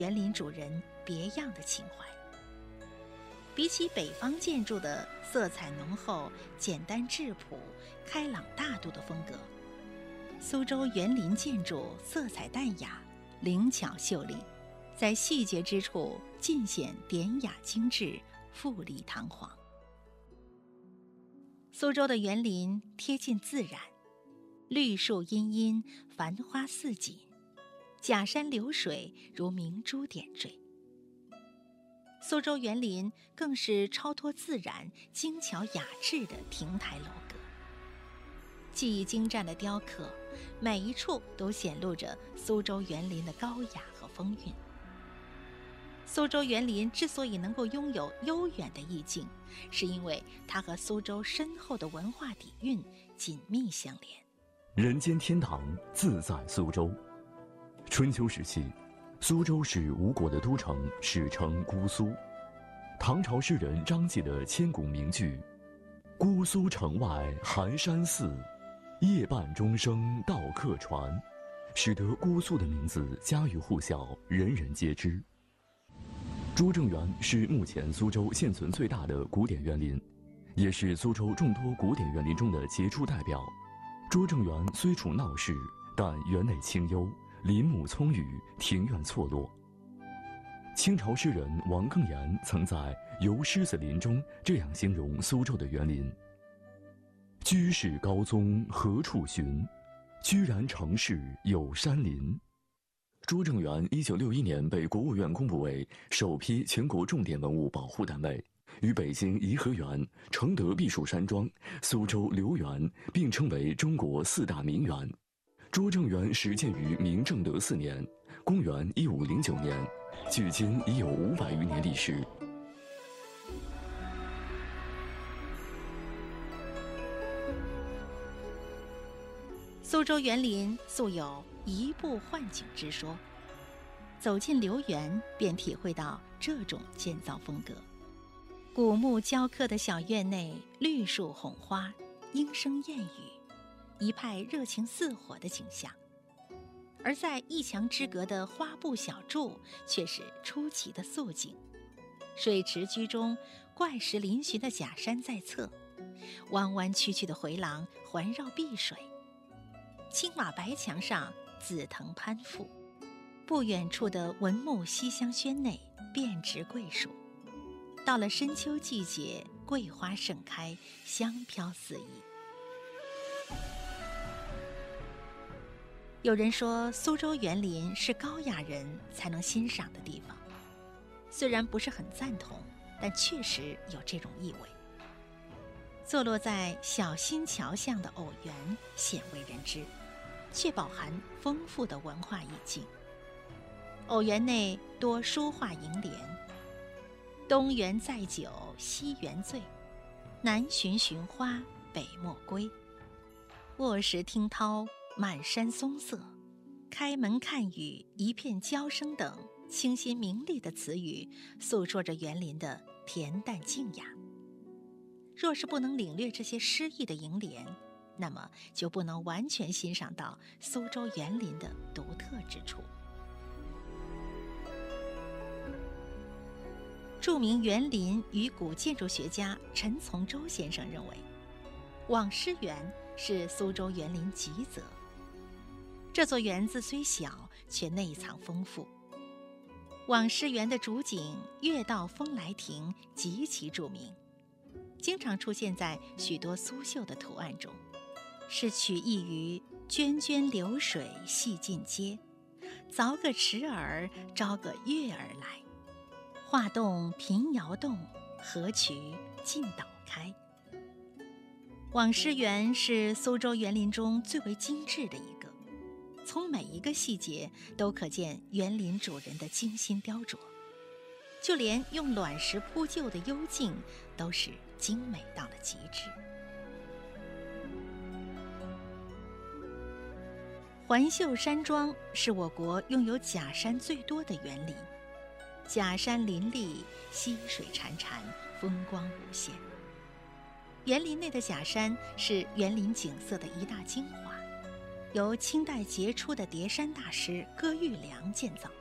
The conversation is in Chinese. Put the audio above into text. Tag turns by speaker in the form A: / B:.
A: 园林主人别样的情怀。比起北方建筑的色彩浓厚、简单质朴、开朗大度的风格，苏州园林建筑色彩淡雅、灵巧秀丽，在细节之处尽显典雅精致、富丽堂皇。苏州的园林贴近自然，绿树茵茵，繁花似锦，假山流水如明珠点缀。苏州园林更是超脱自然、精巧雅致的亭台楼阁，技艺精湛的雕刻，每一处都显露着苏州园林的高雅和风韵。苏州园林之所以能够拥有悠远的意境，是因为它和苏州深厚的文化底蕴紧密相连。
B: 人间天堂自在苏州。春秋时期，苏州是吴国的都城，史称姑苏。唐朝诗人张继的千古名句“姑苏城外寒山寺，夜半钟声到客船”，使得姑苏的名字家喻户晓，人人皆知。拙政园是目前苏州现存最大的古典园林，也是苏州众多古典园林中的杰出代表。拙政园虽处闹市，但园内清幽，林木葱郁，庭院错落。清朝诗人王庚言曾在《游狮子林》中这样形容苏州的园林：居士高宗何处寻？居然城市有山林。拙政园1961年被国务院公布为首批全国重点文物保护单位，与北京颐和园、承德避暑山庄、苏州留园并称为中国4大名园。拙政园始建于明正德4年，公元1509年，距今已有500余年历史。
A: 苏州园林素有移步换景之说，走进留园便体会到这种建造风格。古木雕刻的小院内，绿树红花，莺声燕语，一派热情似火的景象。而在一墙之隔的花布小筑，却是出奇的素景。水池居中，怪石嶙峋的假山在侧，弯弯曲曲的回廊环绕碧水。青瓦白墙上紫藤攀附，不远处的文木西厢轩内遍植桂树。到了深秋季节，桂花盛开，香飘四溢。有人说苏州园林是高雅人才能欣赏的地方，虽然不是很赞同，但确实有这种意味。坐落在小新桥巷的藕园鲜为人知，却饱含丰富的文化意境。藕园内多书画楹联：东园载酒西园醉，南寻寻花北莫归。卧石听涛满山松色，开门看雨一片娇声等清新明丽的词语，诉说着园林的恬淡静雅。若是不能领略这些诗意的楹联，那么就不能完全欣赏到苏州园林的独特之处。著名园林与古建筑学家陈从周先生认为，望师园是苏州园林极则。这座园子虽小，却内藏丰富。望师园的主景月到风来亭极其著名，经常出现在许多苏绣的图案中，是取意于涓涓流水细尽阶，凿个池儿招个月儿来，画栋频摇动，河渠尽倒开。望师园是苏州园林中最为精致的一个，从每一个细节都可见园林主人的精心雕琢，就连用卵石铺就的幽径都是精美到了极致。环秀山庄是我国拥有假山最多的园林，假山林立，溪水潺潺，风光无限。园林内的假山是园林景色的一大精华，由清代杰出的叠山大师葛玉良建造。